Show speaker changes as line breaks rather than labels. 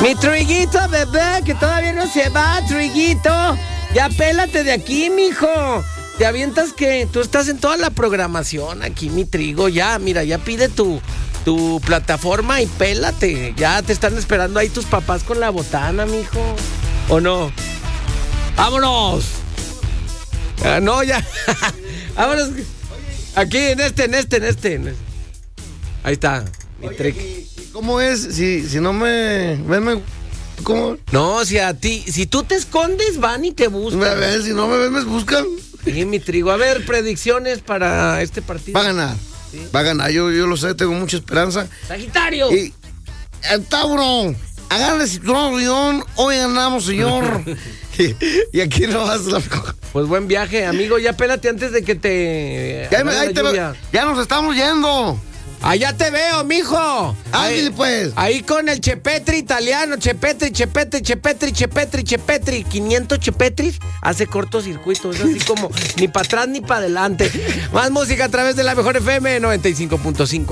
Mi Triguito, bebé, que todavía no se va, Triguito. Ya pélate de aquí, mijo. Te avientas que tú estás en toda la programación aquí, mi Trigo. Ya, mira, ya pide tu plataforma y pélate. Ya te están esperando ahí tus papás con la botana, mijo. ¿O no? ¡Vámonos! No, ya. Vámonos. Aquí, en este. Ahí está. Mi
Oye, ¿y cómo es? Si no me ven, ¿cómo?
No, si tú te escondes, van y te buscan.
A ver, si no me ven, me buscan.
Sí, mi Trigo. A ver, predicciones para este partido.
Va a ganar. ¿Sí? Va a ganar, yo lo sé, tengo mucha esperanza.
¡Sagitario!
Y Tauro, agarre el cinturón, León. Hoy ganamos, señor. y aquí no vas la mejor.
Pues buen viaje, amigo. Ya pélate antes de que te...
Ya nos estamos yendo.
Allá te veo, mijo.
Ahí pues.
Ahí con el Chepetri italiano. Chepetri. 500 Chepetris. Hace cortocircuito. Es así como ni para atrás ni para adelante. Más música a través de la mejor FM 95.5.